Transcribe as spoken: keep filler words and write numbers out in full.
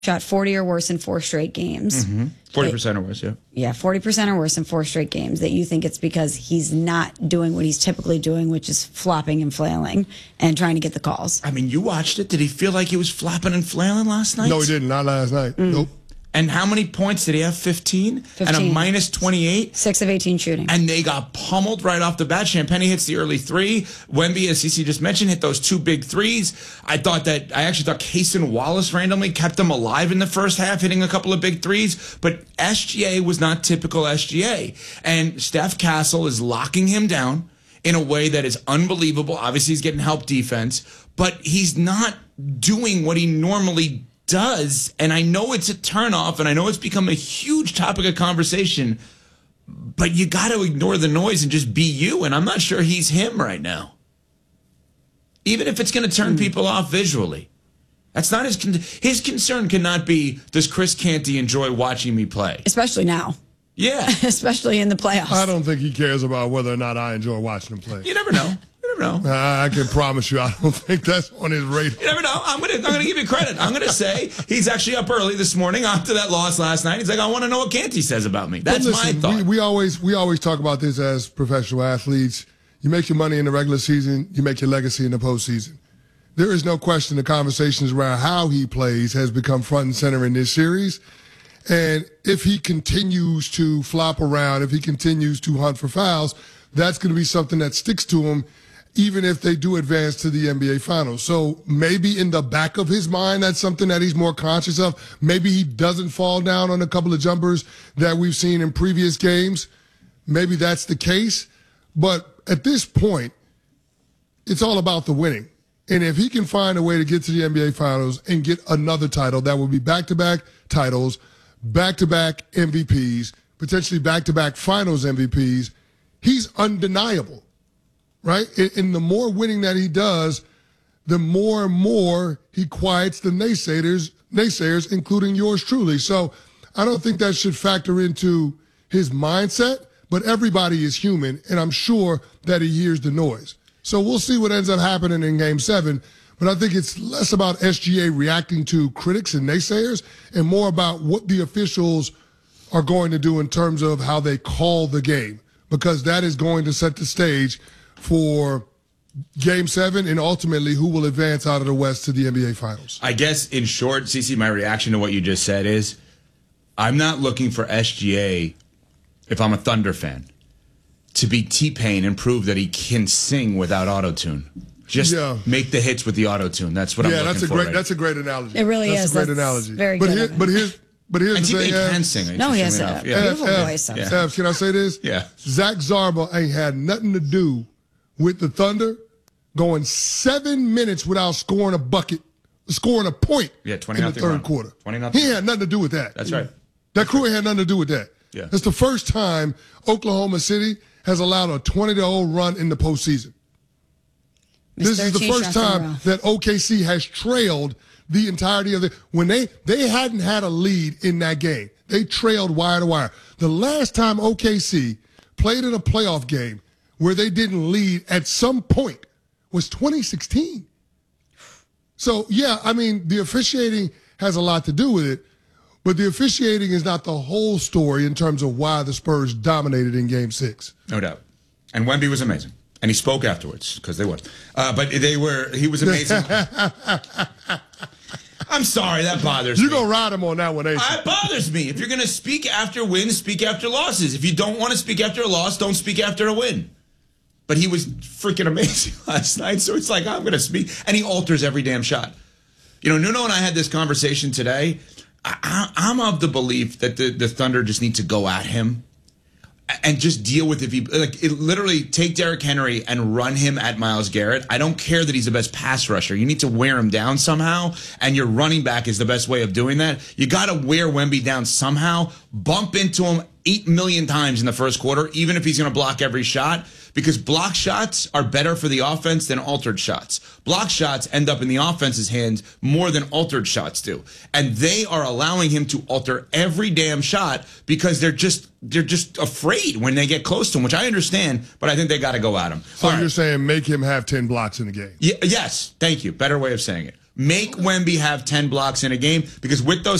shot forty or worse in four straight games. Mm-hmm. forty percent or worse, yeah. Yeah, forty percent or worse in four straight games, that you think it's because he's not doing what he's typically doing, which is flopping and flailing and trying to get the calls. I mean, you watched it. Did he feel like he was flopping and flailing last night? No, he didn't. Not last night. Mm. Nope. And how many points did he have? fifteen? fifteen. And a minus twenty-eight? six of eighteen shooting. And they got pummeled right off the bat. Champagny hits the early three. Wemby, as Cece just mentioned, hit those two big threes. I thought that, I actually thought Cason Wallace randomly kept them alive in the first half, hitting a couple of big threes. But S G A was not typical S G A. And Steph Castle is locking him down in a way that is unbelievable. Obviously, he's getting help defense, but he's not doing what he normally does. does, and I know it's a turnoff, and I know it's become a huge topic of conversation, but you got to ignore the noise and just be you, and I'm not sure he's him right now. Even if it's going to turn people off visually. That's not his con- his concern cannot be, does Chris Canty enjoy watching me play? Especially now. Yeah. Especially in the playoffs. I don't think he cares about whether or not I enjoy watching him play. You never know. You never know. I can promise you, I don't think that's on his radar. You never know. I'm gonna I'm gonna give you credit. I'm gonna say he's actually up early this morning after that loss last night. He's like, I want to know what Canty says about me. That's listen, my thought. We, we always we always talk about this as professional athletes. You make your money in the regular season, you make your legacy in the postseason. There is no question the conversations around how he plays has become front and center in this series. And if he continues to flop around, if he continues to hunt for fouls, that's going to be something that sticks to him, even if they do advance to the N B A Finals. So maybe in the back of his mind, that's something that he's more conscious of. Maybe he doesn't fall down on a couple of jumpers that we've seen in previous games. Maybe that's the case. But at this point, it's all about the winning. And if he can find a way to get to the N B A Finals and get another title, that would be back-to-back titles, back-to-back M V Ps, potentially back-to-back Finals M V Ps, he's undeniable. Right? And the more winning that he does, the more and more he quiets the naysayers, naysayers, including yours truly. So I don't think that should factor into his mindset, but everybody is human, and I'm sure that he hears the noise. So we'll see what ends up happening in Game seven, but I think it's less about S G A reacting to critics and naysayers and more about what the officials are going to do in terms of how they call the game, because that is going to set the stage for Game seven and ultimately who will advance out of the West to the N B A Finals. I guess, in short, Cece, my reaction to what you just said is I'm not looking for S G A, if I'm a Thunder fan, to be T-Pain and prove that he can sing without auto-tune. Just yeah. make the hits with the auto-tune. That's what yeah, I'm looking that's a for. Great, right that's a great analogy. It really that's is. a great that's analogy. Very but good. Here, but here's But here's and the T-Pain thing. can sing. No, he has a enough. beautiful F, voice. F, yeah. F, can I say this? Yeah. Zach Zarba ain't had nothing to do with the Thunder going seven minutes without scoring a bucket, scoring a point yeah, twenty in the third run. quarter. twenty nothing. He had nothing to do with that. That's right. That crew ain't had nothing to do with that. Yeah. It's the first time Oklahoma City has allowed a twenty to oh run in the postseason. This is the first time that O K C has trailed the entirety of the when they they hadn't had a lead in that game. They trailed wire to wire. The last time O K C played in a playoff game where they didn't lead at some point was twenty sixteen. So, yeah, I mean, the officiating has a lot to do with it, but the officiating is not the whole story in terms of why the Spurs dominated in Game six. No doubt. And Wemby was amazing. And he spoke afterwards, because they would. Uh, but they were, he was amazing. I'm sorry, that bothers you me. You're going to ride him on that one, ain't you? It bothers me. If you're going to speak after wins, speak after losses. If you don't want to speak after a loss, don't speak after a win. But he was freaking amazing last night, so it's like, I'm going to speak. And he alters every damn shot. You know, Nuno and I had this conversation today. I, I, I'm of the belief that the, the Thunder just need to go at him and just deal with if he like it, literally take Derrick Henry and run him at Myles Garrett. I don't care that he's the best pass rusher. You need to wear him down somehow, and your running back is the best way of doing that. You got to wear Wemby down somehow, bump into him eight million times in the first quarter, even if he's going to block every shot, because block shots are better for the offense than altered shots. Block shots end up in the offense's hands more than altered shots do. And they are allowing him to alter every damn shot because they're just they're just afraid when they get close to him, which I understand, but I think they got to go at him. So All you're right. saying make him have ten blocks in the game? Y- yes, thank you. Better way of saying it. Make Wemby have ten blocks in a game because with those